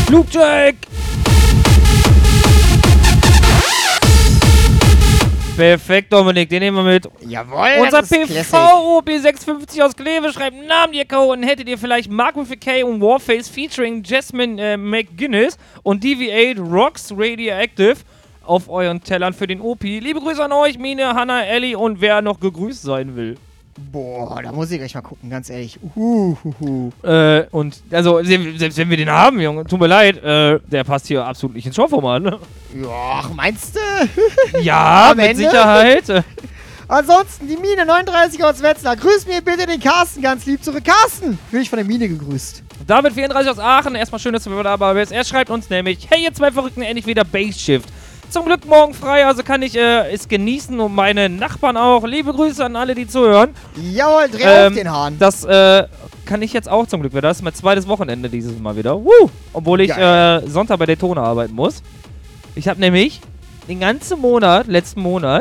Flugzeug! Perfekt, Dominik, den nehmen wir mit. Jawohl, Unser das ist Classic. PV OP650 aus Kleve schreibt Namen dir Code und hättet ihr vielleicht Mark with a K und Warface featuring Jasmine McGuinness und DV8 Rocks Radioactive auf euren Tellern für den OP. Liebe Grüße an euch, Mine, Hanna, Ellie und wer noch gegrüßt sein will. Boah, da muss ich gleich mal gucken, ganz ehrlich. Und, also, selbst wenn wir den haben, Junge, tut mir leid, der passt hier absolut nicht ins Showformat, ne? Ja, meinst du? Ja, Am mit Ende? Sicherheit. Ansonsten, die Mine 39 aus Wetzlar. Grüß mir bitte den Carsten ganz lieb zurück. Carsten, will ich von der Mine gegrüßt. David 34 aus Aachen, erstmal schön, dass du dabei bist. Er schreibt uns nämlich, hey ihr zwei Verrückten, endlich wieder Base Shift. Zum Glück morgen frei, also kann ich es genießen und meine Nachbarn auch. Liebe Grüße an alle, die zuhören. Jawohl, dreh auf den Hahn. Das kann ich jetzt auch zum Glück wieder. Das ist mein zweites Wochenende dieses Mal wieder. Obwohl ich Sonntag bei Daytona arbeiten muss. Ich habe nämlich den ganzen Monat, letzten Monat,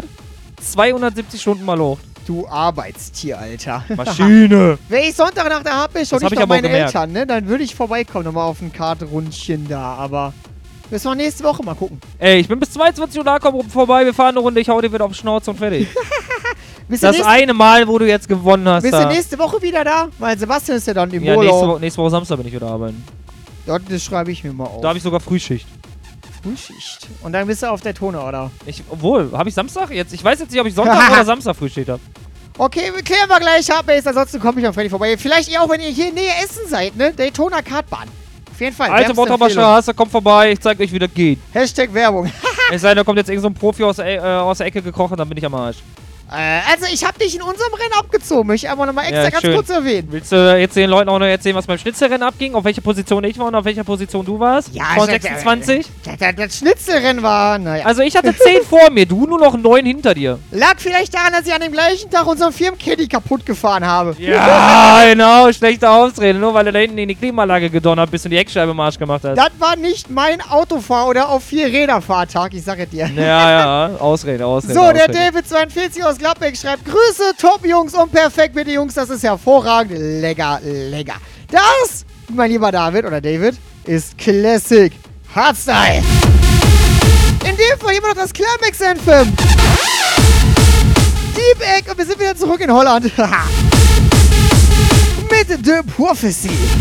270 Stunden mal hoch. Du Arbeitstier, Alter. Maschine. Wenn ich Sonntag nach der Hab bin, schon hab nicht ich noch aber auch meine gemerkt. Eltern, ne? Dann würde ich vorbeikommen, nochmal auf ein Kartrundchen da, aber müssen wir nächste Woche mal gucken. Ey, ich bin bis 22 Uhr da, komm vorbei, wir fahren eine Runde, ich hau dir wieder auf die Schnauze und fertig. Bist du Das nächste, eine Mal, wo du jetzt gewonnen hast. bist du da. nächste Woche wieder da? Weil Sebastian ist ja dann im Ja, Urlaub. nächste Woche Samstag bin ich wieder arbeiten. Ja, das schreibe ich mir mal auf. Da habe ich sogar Frühschicht. Frühschicht. Und dann bist du auf der Tone, oder? Obwohl, habe ich Samstag jetzt? Ich weiß jetzt nicht, ob ich Sonntag oder Samstag Frühschicht habe. Okay, wir klären wir gleich Hartbase, ansonsten komme ich auf Freddy vorbei. Vielleicht ihr auch, wenn ihr hier in Nähe Essen seid, ne? Daytona Kartbahn. Auf jeden Fall. Alte wärmste Bottroper Empfehlung. Straße, kommt vorbei, ich zeig euch, wie das geht. Hashtag Werbung. Es sei denn, da kommt jetzt irgend so ein Profi aus der Ecke gekrochen, dann bin ich am Arsch. Also, ich habe dich in unserem Rennen abgezogen. Möchte ich einfach nochmal extra Ja, ganz schön. kurz erwähnen. Willst du jetzt den Leuten auch noch erzählen, was beim Schnitzelrennen abging? Auf welcher Position ich war und auf welcher Position du warst? Ja, Von ich- 26? Das Schnitzelrennen war, naja. Also ich hatte 10 vor mir, du nur noch 9 hinter dir. Lag vielleicht daran, dass ich an dem gleichen Tag unseren Firmencaddy kaputt gefahren habe. Ja, genau, schlechte Ausrede. Nur weil er da hinten in die Klimaanlage gedonnert bist und die Heckscheibe im Arsch gemacht hast. Das war nicht mein Autofahr- oder auf 4-Räder-Fahrtag, ich sage dir. Ja, Ausrede. So, der David42 aus Gladbeck schreibt, Grüße, Top-Jungs und perfekt bitte Jungs, das ist hervorragend. Lecker. Das, mein lieber David oder David, ist Classic Hardstyle. In dem Fall immer noch das Climax Anthem. Deep Egg und wir sind wieder zurück in Holland. Mit The Prophecy.